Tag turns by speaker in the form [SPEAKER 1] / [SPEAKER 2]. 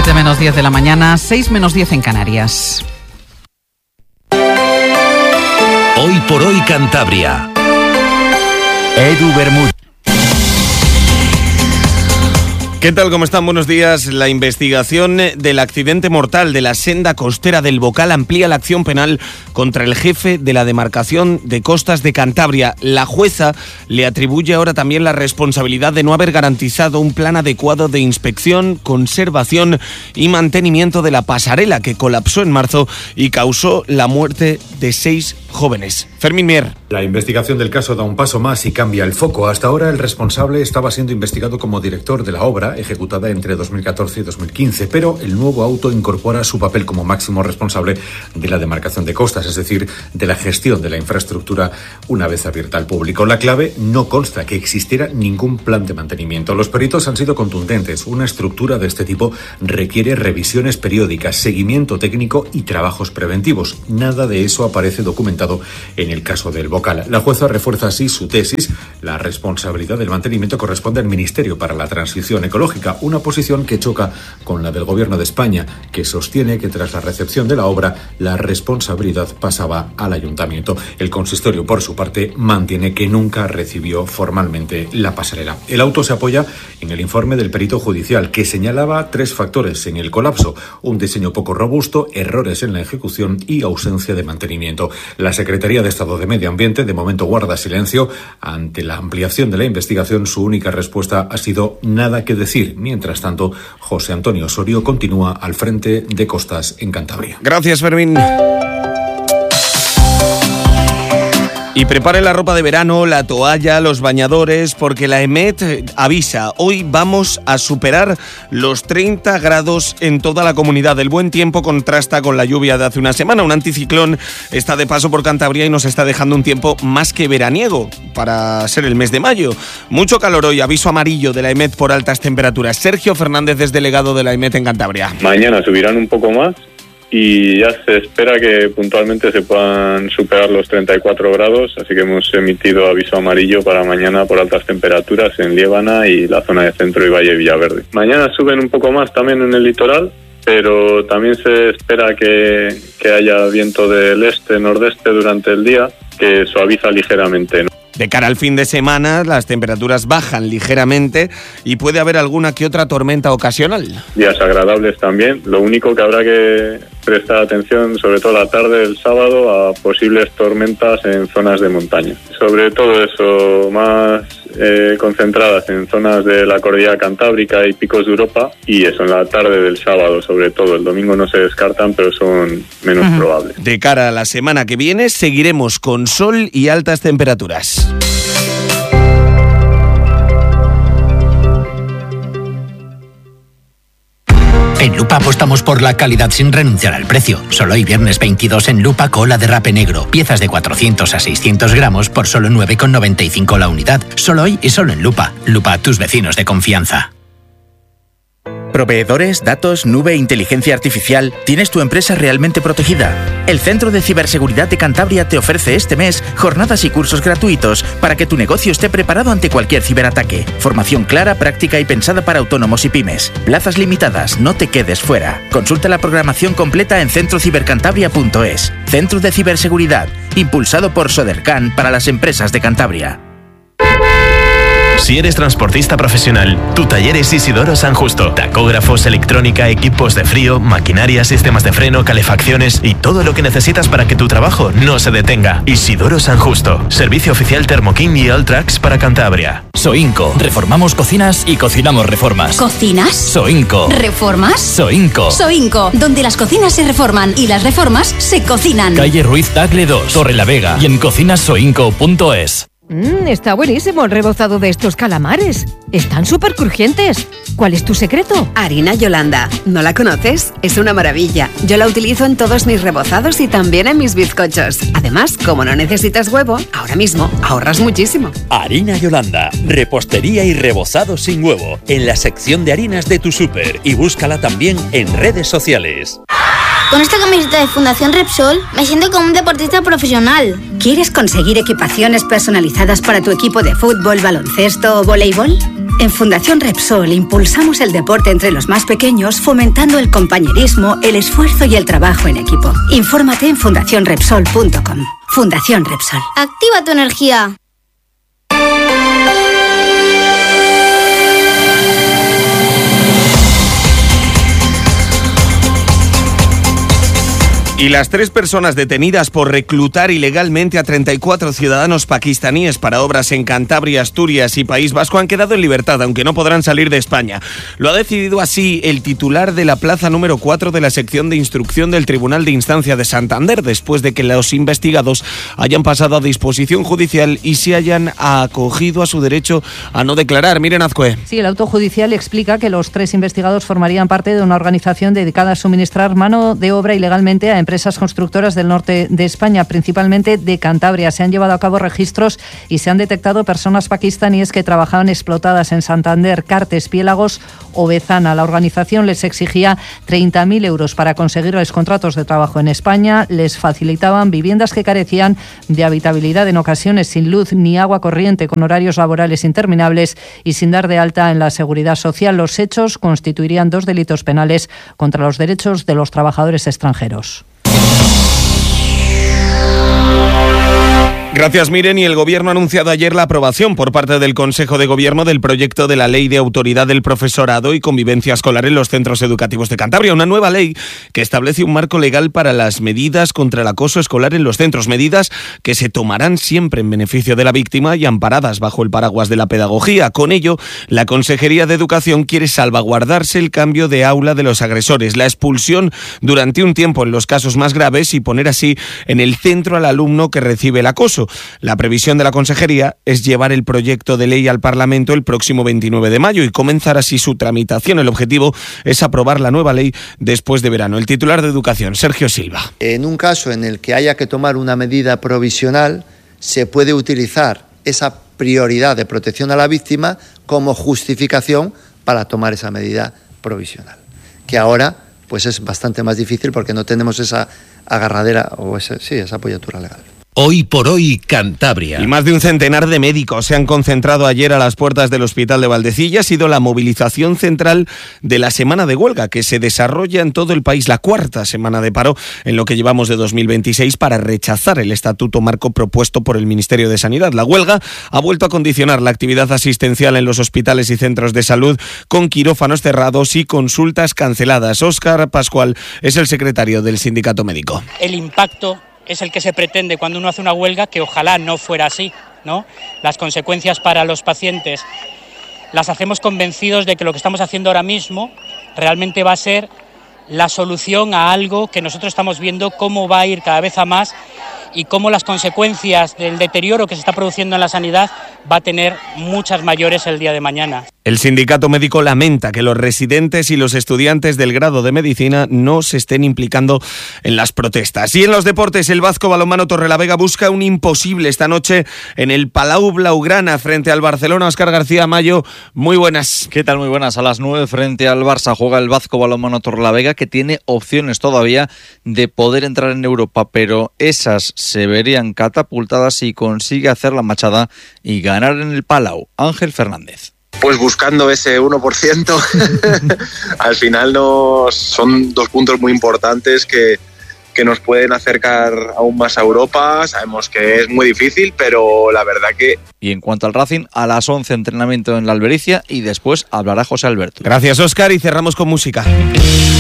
[SPEAKER 1] 7 menos 10 de la mañana, 6 menos 10 en Canarias.
[SPEAKER 2] Hoy por hoy Cantabria. Edu Bermúdez.
[SPEAKER 3] ¿Qué tal? ¿Cómo están? Buenos días. La investigación del accidente mortal de la senda costera del Bocal amplía la acción penal contra el jefe de la demarcación de costas de Cantabria. La jueza le atribuye ahora también la responsabilidad de no haber garantizado un plan adecuado de inspección, conservación y mantenimiento de la pasarela que colapsó en marzo y causó la muerte de 6 jóvenes. Fermín Mier.
[SPEAKER 4] La investigación del caso da un paso más y cambia el foco. Hasta ahora el responsable estaba siendo investigado como director de la obra ejecutada entre 2014 y 2015, pero el nuevo auto incorpora su papel como máximo responsable de la demarcación de costas, es decir, de la gestión de la infraestructura una vez abierta al público. La clave: no consta que existiera ningún plan de mantenimiento. Los peritos han sido contundentes. Una estructura de este tipo requiere revisiones periódicas, seguimiento técnico y trabajos preventivos. Nada de eso aparece documentado en el caso del Bocal. La jueza refuerza así su tesis: la responsabilidad del mantenimiento corresponde al Ministerio para la Transición Ecológica, una posición que choca con la del Gobierno de España, que sostiene que tras la recepción de la obra la responsabilidad pasaba al Ayuntamiento. El consistorio, por su parte, mantiene que nunca recibió formalmente la pasarela. El auto se apoya en el informe del perito judicial, que señalaba 3 factores en el colapso: un diseño poco robusto, errores en la ejecución y ausencia de mantenimiento. La Secretaría de Estado de Medio Ambiente de momento guarda silencio. Ante la ampliación de la investigación, su única respuesta ha sido nada que decir. Mientras tanto, José Antonio Osorio continúa al frente de Costas en Cantabria.
[SPEAKER 3] Gracias, Fermín. Y prepare la ropa de verano, la toalla, los bañadores, porque la EMET avisa: hoy vamos a superar los 30 grados en toda la comunidad. El buen tiempo contrasta con la lluvia de hace una semana. Un anticiclón está de paso por Cantabria y nos está dejando un tiempo más que veraniego para ser el mes de mayo. Mucho calor hoy, aviso amarillo de la EMET por altas temperaturas. Sergio Fernández es delegado de la EMET en Cantabria.
[SPEAKER 5] Mañana subirán un poco más y ya se espera que puntualmente se puedan superar los 34 grados, así que hemos emitido aviso amarillo para mañana por altas temperaturas en Liébana y la zona de Centro y Valle Villaverde. Mañana suben un poco más también en el litoral, pero también se espera que haya viento del este-nordeste durante el día, que suaviza ligeramente, ¿no?
[SPEAKER 3] De cara al fin de semana, las temperaturas bajan ligeramente y puede haber alguna que otra tormenta ocasional. Días agradables también. Lo único que habrá que prestar atención, sobre todo la tarde del sábado, a posibles tormentas en zonas de montaña. Sobre todo eso, más concentradas en zonas de la cordillera cantábrica y picos de Europa, y eso en la tarde del sábado sobre todo. El domingo no se descartan, pero son menos probables. De cara a la semana que viene seguiremos con sol y altas temperaturas.
[SPEAKER 6] En Lupa apostamos por la calidad sin renunciar al precio. Solo hoy viernes 22 en Lupa, cola de rape negro. Piezas de 400 a 600 gramos por solo 9,95 la unidad. Solo hoy y solo en Lupa. Lupa, tus vecinos de confianza.
[SPEAKER 7] ¿Proveedores, datos, nube, inteligencia artificial? ¿Tienes tu empresa realmente protegida? El Centro de Ciberseguridad de Cantabria te ofrece este mes jornadas y cursos gratuitos para que tu negocio esté preparado ante cualquier ciberataque. Formación clara, práctica y pensada para autónomos y pymes. Plazas limitadas, no te quedes fuera. Consulta la programación completa en centrocibercantabria.es. Centro de Ciberseguridad, impulsado por Sodercan para las empresas de Cantabria.
[SPEAKER 8] Si eres transportista profesional, tu taller es Isidoro San Justo. Tacógrafos, electrónica, equipos de frío, maquinaria, sistemas de freno, calefacciones y todo lo que necesitas para que tu trabajo no se detenga. Isidoro San Justo. Servicio oficial Thermo King y Alltrax para Cantabria.
[SPEAKER 9] Soinco. Reformamos cocinas y cocinamos reformas.
[SPEAKER 10] ¿Cocinas?
[SPEAKER 9] Soinco.
[SPEAKER 10] ¿Reformas?
[SPEAKER 9] Soinco.
[SPEAKER 10] Soinco, donde las cocinas se reforman y las reformas se cocinan.
[SPEAKER 9] Calle Ruiz Tagle 2, Torre la Vega y en cocinasoinco.es.
[SPEAKER 11] Está buenísimo el rebozado de estos calamares. Están súper crujientes. ¿Cuál es tu secreto?
[SPEAKER 12] Harina Yolanda. ¿No la conoces? Es una maravilla. Yo la utilizo en todos mis rebozados y también en mis bizcochos. Además, como no necesitas huevo, ahora mismo ahorras muchísimo.
[SPEAKER 13] Harina Yolanda. Repostería y rebozado sin huevo. En la sección de harinas de tu súper. Y búscala también en redes sociales.
[SPEAKER 14] Con esta camiseta de Fundación Repsol me siento como un deportista profesional.
[SPEAKER 15] ¿Quieres conseguir equipaciones personalizadas para tu equipo de fútbol, baloncesto o voleibol? En Fundación Repsol impulsamos el deporte entre los más pequeños, fomentando el compañerismo, el esfuerzo y el trabajo en equipo. Infórmate en fundacionrepsol.com. Fundación Repsol.
[SPEAKER 14] Activa tu energía.
[SPEAKER 3] Y las 3 personas detenidas por reclutar ilegalmente a 34 ciudadanos pakistaníes para obras en Cantabria, Asturias y País Vasco han quedado en libertad, aunque no podrán salir de España. Lo ha decidido así el titular de la plaza número 4 de la sección de instrucción del Tribunal de Instancia de Santander, después de que los investigados hayan pasado a disposición judicial y se hayan acogido a su derecho a no declarar. Miren, Azcue.
[SPEAKER 16] Sí, el auto judicial explica que los 3 investigados formarían parte de una organización dedicada a suministrar mano de obra ilegalmente a empresas constructoras del norte de España, principalmente de Cantabria. Se han llevado a cabo registros y se han detectado personas pakistaníes que trabajaban explotadas en Santander, Cartes, Piélagos o Bezana. La organización les exigía 30.000 euros para conseguirles contratos de trabajo en España. Les facilitaban viviendas que carecían de habitabilidad, en ocasiones sin luz ni agua corriente, con horarios laborales interminables y sin dar de alta en la seguridad social. Los hechos constituirían 2 delitos penales contra los derechos de los trabajadores extranjeros.
[SPEAKER 3] Gracias, Miren. Y el Gobierno ha anunciado ayer la aprobación por parte del Consejo de Gobierno del proyecto de la Ley de Autoridad del Profesorado y Convivencia Escolar en los Centros Educativos de Cantabria, una nueva ley que establece un marco legal para las medidas contra el acoso escolar en los centros, medidas que se tomarán siempre en beneficio de la víctima y amparadas bajo el paraguas de la pedagogía. Con ello, la Consejería de Educación quiere salvaguardarse el cambio de aula de los agresores, la expulsión durante un tiempo en los casos más graves y poner así en el centro al alumno que recibe el acoso. La previsión de la Consejería es llevar el proyecto de ley al Parlamento el próximo 29 de mayo y comenzar así su tramitación. El objetivo es aprobar la nueva ley después de verano. El titular de Educación, Sergio Silva.
[SPEAKER 17] En un caso en el que haya que tomar una medida provisional, se puede utilizar esa prioridad de protección a la víctima como justificación para tomar esa medida provisional, que ahora pues es bastante más difícil porque no tenemos esa agarradera o esa apoyatura legal.
[SPEAKER 2] Hoy por hoy, Cantabria.
[SPEAKER 3] Y más de un centenar de médicos se han concentrado ayer a las puertas del Hospital de Valdecilla. Ha sido la movilización central de la semana de huelga que se desarrolla en todo el país, la 4ª semana de paro en lo que llevamos de 2026 para rechazar el estatuto marco propuesto por el Ministerio de Sanidad. La huelga ha vuelto a condicionar la actividad asistencial en los hospitales y centros de salud con quirófanos cerrados y consultas canceladas. Óscar Pascual es el secretario del Sindicato Médico.
[SPEAKER 18] El impacto es el que se pretende cuando uno hace una huelga, que ojalá no fuera así, ¿no? Las consecuencias para los pacientes las hacemos convencidos de que lo que estamos haciendo ahora mismo realmente va a ser la solución a algo que nosotros estamos viendo cómo va a ir cada vez a más y cómo las consecuencias del deterioro que se está produciendo en la sanidad va a tener muchas mayores el día de mañana.
[SPEAKER 3] El sindicato médico lamenta que los residentes y los estudiantes del grado de medicina no se estén implicando en las protestas. Y en los deportes, el Vasco Balonmano Torrelavega busca un imposible esta noche en el Palau Blaugrana frente al Barcelona. Óscar García Mayo, muy buenas.
[SPEAKER 19] ¿Qué tal? Muy buenas. A las 9 frente al Barça juega el Vasco Balonmano Torrelavega, que tiene opciones todavía de poder entrar en Europa, pero esas se verían catapultadas si consigue hacer la machada y ganar en el Palau. Ángel Fernández.
[SPEAKER 20] Pues buscando ese 1%, al final son 2 puntos muy importantes que nos pueden acercar aún más a Europa. Sabemos que es muy difícil, pero la verdad que...
[SPEAKER 19] Y en cuanto al Racing, a las 11 entrenamiento en la Albericia y después hablará José Alberto.
[SPEAKER 3] Gracias, Óscar, y cerramos con música.